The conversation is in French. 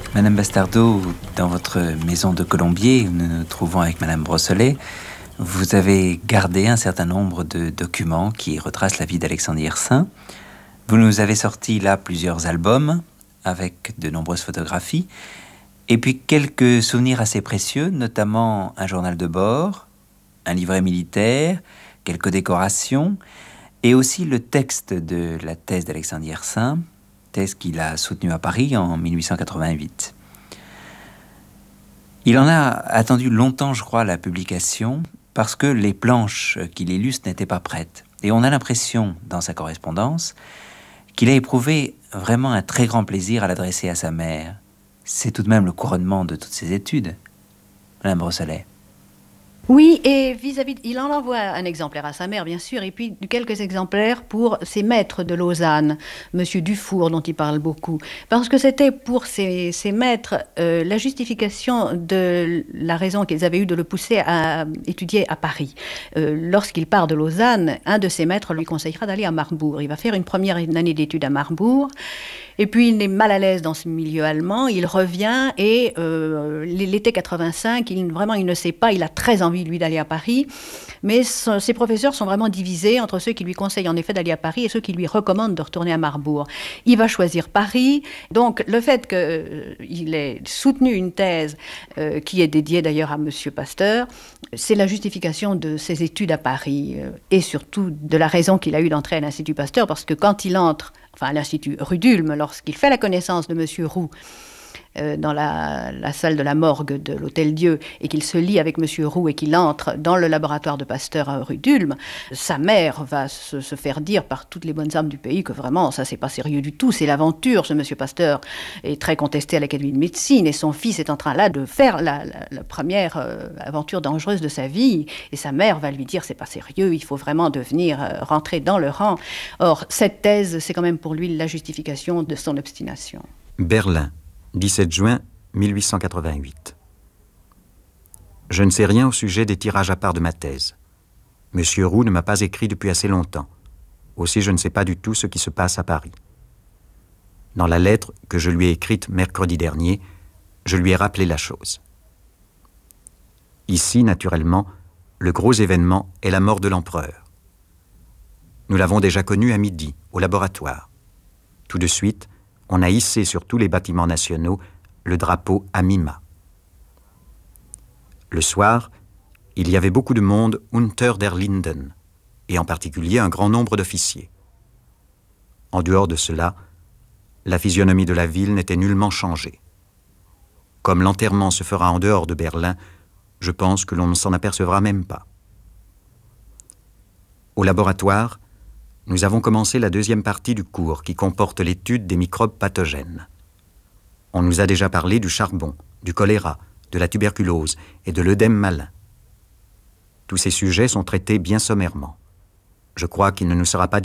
Madame Bastardeau, dans votre maison de Colombier, où nous nous trouvons avec Madame Brossolet, vous avez gardé un certain nombre de documents qui retracent la vie d'Alexandre Yersin. Vous nous avez sorti là plusieurs albums avec de nombreuses photographies et puis quelques souvenirs assez précieux, notamment un journal de bord, un livret militaire, quelques décorations et aussi le texte de la thèse d'Alexandre Yersin, thèse qu'il a soutenue à Paris en 1888. Il en a attendu longtemps, je crois, la publication, parce que les planches qu'il illustre n'étaient pas prêtes. Et on a l'impression, dans sa correspondance, qu'il a éprouvé vraiment un très grand plaisir à l'adresser à sa mère. C'est tout de même le couronnement de toutes ses études, Madame Brossolet. Oui, et il en envoie un exemplaire à sa mère, bien sûr, et puis quelques exemplaires pour ses maîtres de Lausanne, Monsieur Dufour, dont il parle beaucoup, parce que c'était pour ces maîtres la justification de la raison qu'ils avaient eue de le pousser à étudier à Paris. Lorsqu'il part de Lausanne, un de ses maîtres lui conseillera d'aller à Marbourg. Il va faire une première année d'études à Marbourg. Et puis, il est mal à l'aise dans ce milieu allemand. Il revient et l'été 85, il ne sait pas. Il a très envie, lui, d'aller à Paris. Mais ses professeurs sont vraiment divisés entre ceux qui lui conseillent, en effet, d'aller à Paris et ceux qui lui recommandent de retourner à Marbourg. Il va choisir Paris. Donc, le fait qu'il ait soutenu une thèse qui est dédiée, d'ailleurs, à M. Pasteur, c'est la justification de ses études à Paris et surtout de la raison qu'il a eue d'entrer à l'Institut Pasteur, parce que quand il entre à l'Institut rue d'Ulm, lorsqu'il fait la connaissance de M. Roux dans la salle de la morgue de l'Hôtel-Dieu et qu'il se lie avec M. Roux et qu'il entre dans le laboratoire de Pasteur à rue d'Ulm, sa mère va se faire dire par toutes les bonnes âmes du pays que vraiment, ça, c'est pas sérieux du tout, c'est l'aventure. Ce M. Pasteur est très contesté à l'Académie de médecine et son fils est en train là de faire la première aventure dangereuse de sa vie et sa mère va lui dire c'est pas sérieux, il faut vraiment rentrer dans le rang. Or, cette thèse, c'est quand même pour lui la justification de son obstination. Berlin, 17 juin 1888. Je ne sais rien au sujet des tirages à part de ma thèse. Monsieur Roux ne m'a pas écrit depuis assez longtemps. Aussi, je ne sais pas du tout ce qui se passe à Paris. Dans la lettre que je lui ai écrite mercredi dernier, je lui ai rappelé la chose. Ici, naturellement, le gros événement est la mort de l'empereur. Nous l'avons déjà connu à midi, au laboratoire. Tout de suite, on a hissé sur tous les bâtiments nationaux le drapeau à mi-mât. Le soir, il y avait beaucoup de monde unter der Linden, et en particulier un grand nombre d'officiers. En dehors de cela, la physionomie de la ville n'était nullement changée. Comme l'enterrement se fera en dehors de Berlin, je pense que l'on ne s'en apercevra même pas. Au laboratoire, nous avons commencé la deuxième partie du cours qui comporte l'étude des microbes pathogènes. On nous a déjà parlé du charbon, du choléra, de la tuberculose et de l'œdème malin. Tous ces sujets sont traités bien sommairement. Je crois qu'il ne nous sera pas